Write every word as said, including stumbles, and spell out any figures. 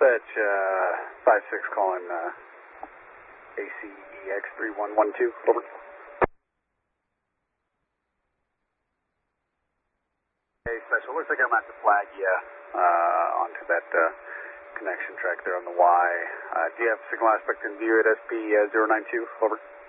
Dispatch, uh, five six calling, uh, A C E X three one one two, over. Hey, Special, looks like I'm at the flag, yeah, uh, onto that, uh, connection track there on the Y. Uh, do you have signal aspect in view at S P zero nine two, over?